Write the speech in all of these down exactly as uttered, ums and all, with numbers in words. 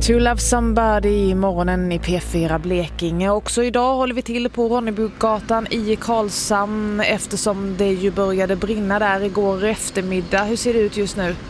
To Love Somebody i morgonen i P fyra Blekinge. Också idag håller vi till på Ronnebygatan i Karlshamn eftersom det ju började brinna där igår eftermiddag. Hur ser det ut just nu?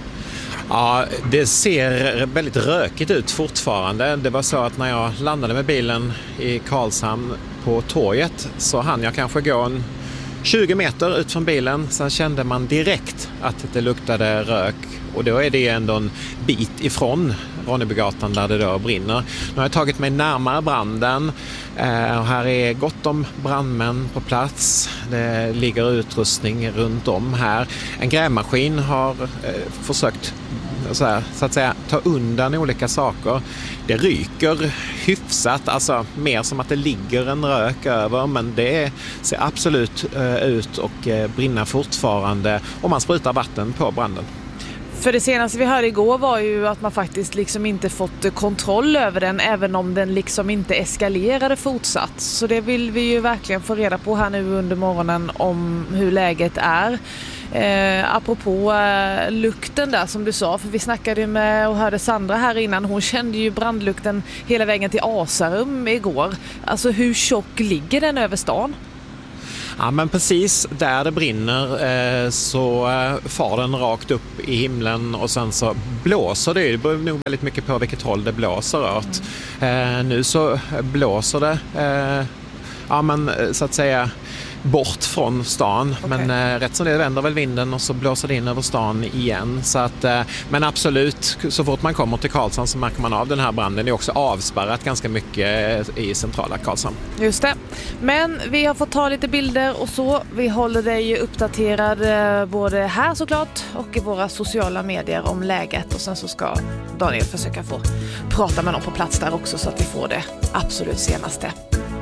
Ja, det ser väldigt rökigt ut fortfarande. Det var så att när jag landade med bilen i Karlshamn på torget så hann jag kanske gå en tjugo meter ut från bilen. Sen kände man direkt att det luktade rök. Och då är det ändå en bit ifrån Ronnebygatan där det då brinner. Nu har jag tagit mig närmare branden. Eh, och här är gott om brandmän på plats. Det ligger utrustning runt om här. En grävmaskin har eh, försökt så, här, så att säga ta undan olika saker. Det ryker hyfsat, alltså mer som att det ligger en rök över, men det ser absolut eh, ut och eh, brinner fortfarande och man sprutar vatten på branden. För det senaste vi hörde igår var ju att man faktiskt liksom inte fått kontroll över den även om den liksom inte eskalerade fortsatt. Så det vill vi ju verkligen få reda på här nu under morgonen om hur läget är. Eh, apropå eh, lukten där som du sa, för vi snackade ju med och hörde Sandra här innan, hon kände ju brandlukten hela vägen till Asarum igår. Alltså hur tjock ligger den över stan? Ja, men precis där det brinner eh, så eh, far den rakt upp i himlen och sen så blåser det. Det beror nog väldigt mycket på vilket håll det blåser åt. Mm. Eh, nu så blåser det eh, ja, men, så att säga bort från stan, okay. Men eh, rätt som det vänder väl vinden och så blåser det in över stan igen. Så att, eh, men absolut, så fort man kommer till Karlshamn så märker man av den här branden. Det är också avspärrat ganska mycket i centrala Karlshamn. Just det. Men vi har fått ta lite bilder och så. Vi håller dig uppdaterad eh, både här såklart och i våra sociala medier om läget. Och sen så ska Daniel försöka få prata med någon på plats där också så att vi får det absolut senaste.